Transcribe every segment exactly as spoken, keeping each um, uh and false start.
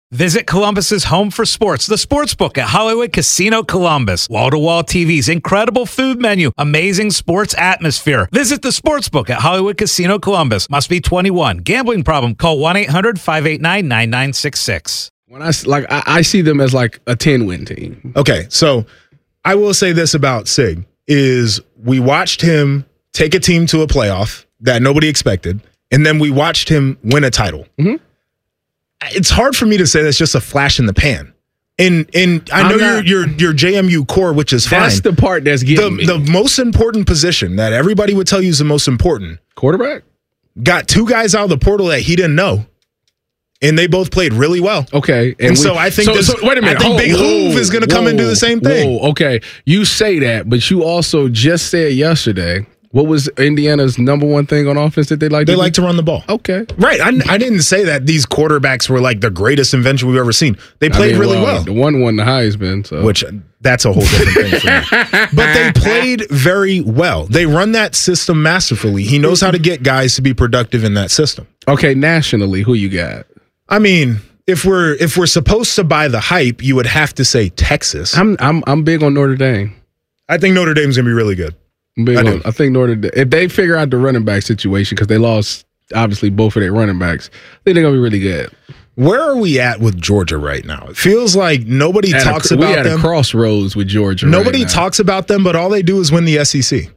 Visit Columbus's home for sports, the Sportsbook at Hollywood Casino Columbus. Wall-to-wall T Vs, incredible food menu, amazing sports atmosphere. Visit the Sportsbook at Hollywood Casino Columbus. Must be twenty-one. Gambling problem? Call one eight hundred five eight nine nine nine six six. When I like, I, I see them as like a ten-win team. Okay, so I will say this about Sig is we watched him take a team to a playoff that nobody expected, and then we watched him win a title. Mm-hmm. It's hard for me to say that's just a flash in the pan. And and I know not, you're, you're, you're J M U core, which is fine. That's the part that's getting the, me. The most important position that everybody would tell you is the most important. Quarterback? Got two guys out of the portal that he didn't know. And they both played really well. Okay. And, and we, so I think, so, this, so, wait a minute. I think Hold, Big whoa, Hoove is going to come and do the same thing. Whoa, okay. You say that, but you also just said yesterday, what was Indiana's number one thing on offense that they like They to like do? to run the ball. Okay. Right. I, I didn't say that these quarterbacks were like the greatest invention we've ever seen. They played I mean, really well, well. The one won the Heisman. So. Which, that's a whole different thing for me. But they played very well. They run that system masterfully. He knows how to get guys to be productive in that system. Okay, nationally, who you got? I mean, if we're if we're supposed to buy the hype, you would have to say Texas. I'm I'm I'm big on Notre Dame. I think Notre Dame's going to be really good. Big I, on, I think Notre Dame, if they figure out the running back situation, because they lost obviously both of their running backs, I think they're gonna be really good. Where are we at with Georgia right now? It feels like nobody at talks a, about we at them. a crossroads with Georgia. Nobody right talks about them, but all they do is win the S E C.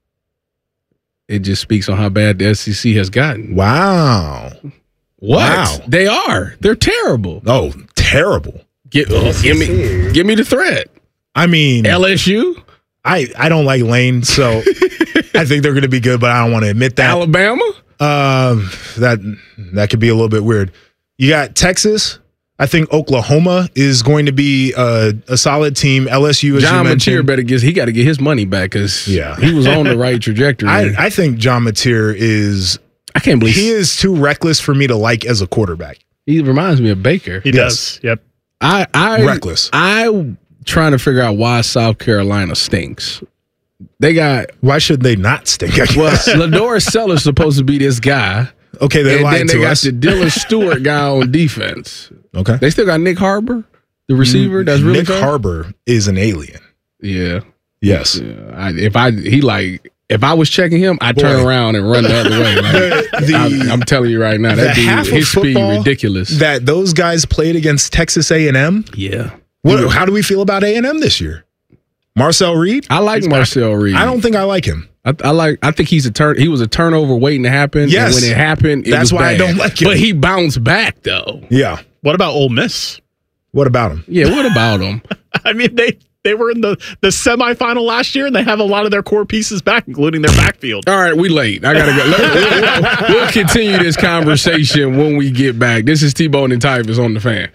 It just speaks on how bad the S E C has gotten. Wow. What? Wow. They are. They're terrible. Oh, terrible. Give, oh, give me give me the threat. I mean, L S U? I, I don't like Lane, so I think they're going to be good, but I don't want to admit that. Alabama? Um, that that could be a little bit weird. You got Texas. I think Oklahoma is going to be a, a solid team. L S U, as John you mentioned. Mateer better get he got to get his money back because yeah. he was on the right trajectory. I, I think John Mateer is. I can't believe he is too reckless for me to like as a quarterback. He reminds me of Baker. He yes. does. Yep. I I reckless. I trying to figure out why South Carolina stinks. They got why should they not stink? I well, Lador Seller's supposed to be this guy. Okay, they and lied then they to got us. the Dylan Stewart guy on defense. Okay, they still got Nick Harbor, the receiver. That's really Nick fair. Harbor is an alien. Yeah. Yes. Yeah. I, if I he like if I was checking him, I'd turn Boy. around and run the other way. Like, the, the, I'm, I'm telling you right now, that the half dude, of his speed football ridiculous. That those guys played against Texas A and M. Yeah. What, how do we feel about A and M this year? Marcel Reed? I like He's Marcel back. Reed. I don't think I like him. I, I like. I think he's a turn. He was a turnover waiting to happen. Yes. And when it happened, it That's was why I bad. don't like him. But he bounced back though. Yeah. What about Ole Miss? What about him? Yeah. What about him? I mean, they they were in the the semifinal last year, and they have a lot of their core pieces back, including their backfield. All right, we late. I gotta go. Let, we'll, we'll continue this conversation when we get back. This is T-Bone and Tyvus on the Fan.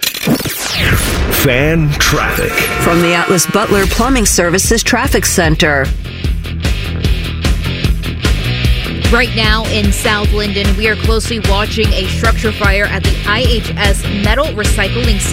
Fan traffic from the Atlas Butler Plumbing Services Traffic Center. Right now in South Linden, we are closely watching a structure fire at the I H S Metal Recycling Center.